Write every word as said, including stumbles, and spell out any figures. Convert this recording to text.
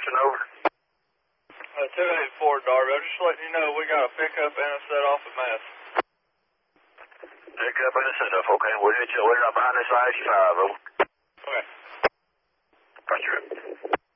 Description over. Uh, two eighty-four, Darby. I'm just letting you know we got a pickup and a set off at Mass. Pick up and a set off. Okay, we'll hit you. We're right behind this I eighty-five. Over. Okay. Roger.